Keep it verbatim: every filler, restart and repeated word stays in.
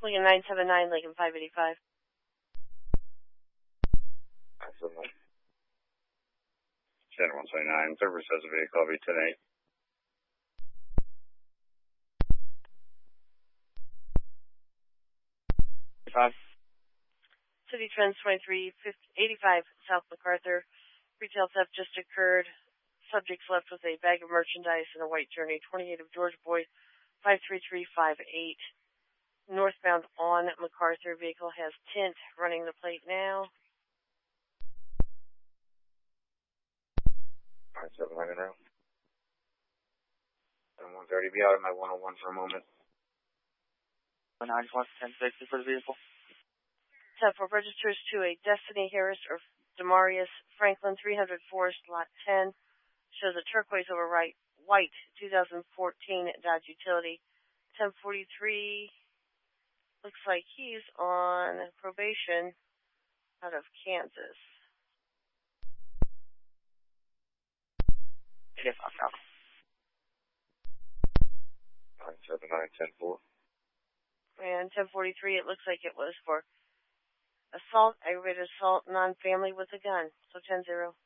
William nine seven nine, Lincoln five eighty-five. nine seven nine. Center one twenty-nine, service has a vehicle, I'll be ten eight. Five. City Trends twenty-three eighty-five, South MacArthur. Retail theft just occurred. Subjects left with a bag of merchandise and a white journey. twenty-eight of George Boyd, five three three five eight. Northbound on MacArthur. Vehicle has tint. Running the plate now. nine seven nine in route. And one thirty, be out of my one oh one for a moment. I just want ten sixty for the vehicle. ten four registers to a Destiny Harris or Demarius Franklin, three hundred Forest, Lot ten. Shows a turquoise over right, white two thousand fourteen Dodge Utility. ten forty-three, looks like he's on probation out of Kansas. Yes, I'm out. nine seven nine, ten four. And ten forty-three, it looks like it was for assault, aggravated assault, non-family with a gun. So ten zero.